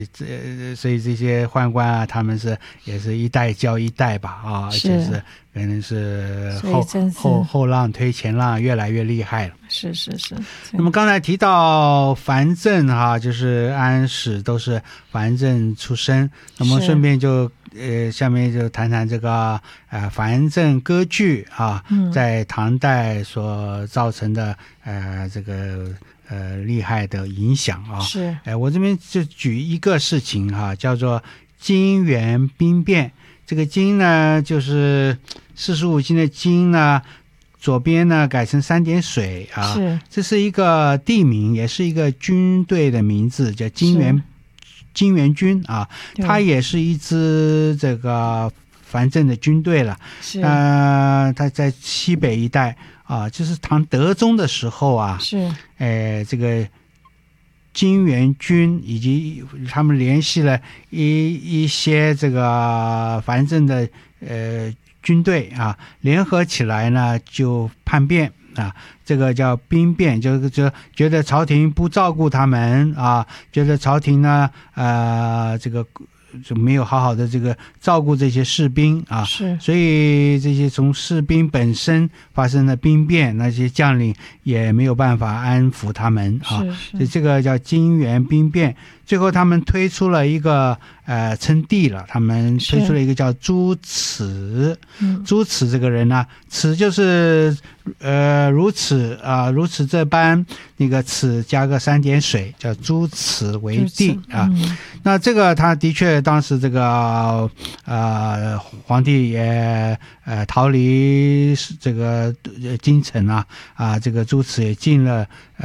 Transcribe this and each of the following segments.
所以这些宦官啊，他们也是一代教一代吧啊，而且是可能是后浪推前浪，越来越厉害了。 是。 那么刚才提到藩镇哈，就是安史都是藩镇出身，那么顺便就下面就谈谈这个藩镇割据啊，在唐代所造成的这个厉害的影响啊。 是我这边就举一个事情哈，叫做泾原兵变。这个泾呢，就是45经的泾呢，左边呢改成3点水啊，这是一个地名，也是一个军队的名字，叫泾原军啊，它也是一支这个藩镇的军队了。它在西北一带啊，就是唐德宗的时候啊，这个泾原军以及他们联系了一些这个藩镇的军队啊，联合起来呢就叛变啊，这个叫兵变，就觉得朝廷不照顾他们啊，觉得朝廷呢这个就没有好好的这个照顾这些士兵啊，所以这些从士兵本身发生了兵变，那些将领也没有办法安抚他们啊，所以这个叫泾原兵变。最后他们推出了一个称帝了，他们推出了一个叫朱慈。朱慈这个人呢，慈就是如此啊，如此这般，那个此加个3点水，叫朱慈为帝啊。那这个他的确当时这个皇帝也逃离这个京城啊，这个朱慈也进了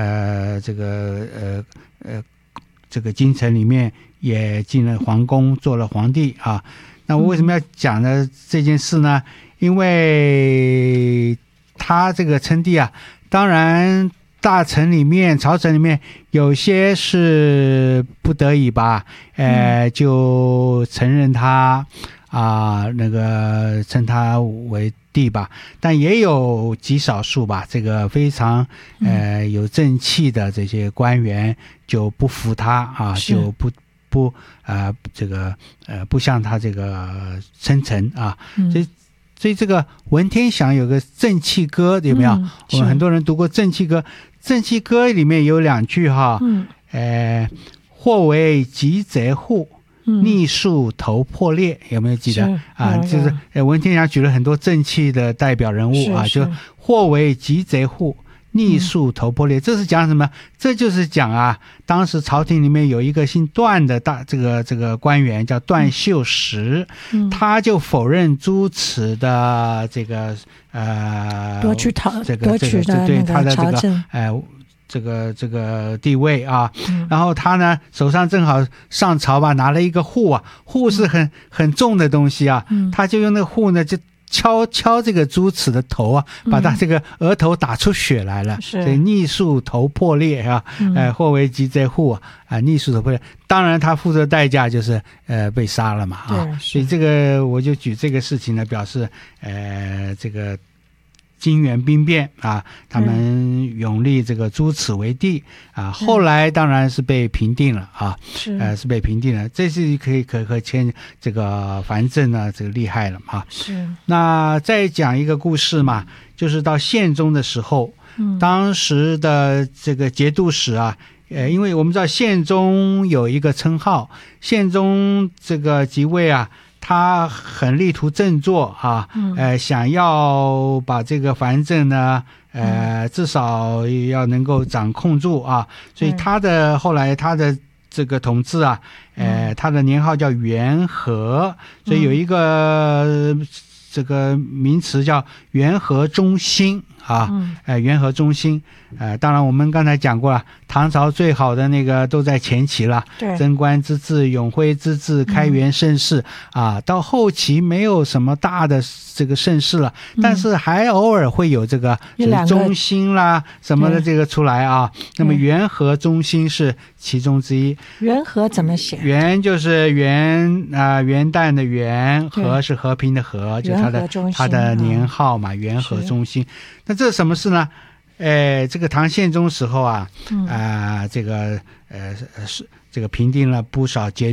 这个京城里面，也进了皇宫，做了皇帝啊。那我为什么要讲的这件事呢？因为他这个称帝啊，当然大臣里面、朝臣里面有些是不得已吧，就承认他啊，那个称他为帝吧，但也有极少数吧，这个非常有正气的这些官员就不服他啊，就不向他这个称臣啊，所以这个文天祥有个正气歌，有没有？我们很多人读过正气歌，正气歌里面有2句哈，或为急贼户，逆树头破裂，有没有记得啊？就是文天祥举了很多正气的代表人物啊，就或为急贼户，逆树头破裂，这是讲什么？这就是讲啊，当时朝廷里面有一个姓段的这个官员叫段秀实，他就否认朱慈的这个夺取的对他的朝政这个地位啊，然后他呢手上正好上朝吧，拿了一个户啊，户是很重的东西啊，他就用那个户呢就敲这个朱慈的头啊，把他这个额头打出血来了，所以逆树头破裂啊，或为急贼户啊，逆树头破裂。当然他付出的代价就是被杀了嘛啊，所以这个我就举这个事情呢，表示这个泾原兵变啊，他们拥立这个朱慈为帝啊，后来当然是被平定了啊，是被平定了，这是可见这个藩镇呢这个厉害了啊。那再讲一个故事嘛，就是到宪宗的时候，当时的这个节度使啊，因为我们知道宪宗有一个称号，宪宗这个即位啊，他很力图振作啊，想要把这个藩镇呢，至少要能够掌控住啊，所以后来他的这个统治啊，他的年号叫元和，所以有一个这个名词叫元和中兴啊，元和中兴，当然我们刚才讲过了，唐朝最好的那个都在前期了，贞观之治、永徽之治、开元盛世啊，到后期没有什么大的这个盛世了，但是还偶尔会有这个中兴啦什么的这个出来啊。那么元和中兴是其中之一。 元和怎么写？ 元就是元旦的元，和是和平的和，就是他的年号嘛，元和中兴。那这是什么事呢？这个唐宪宗时候啊，这个平定了不少节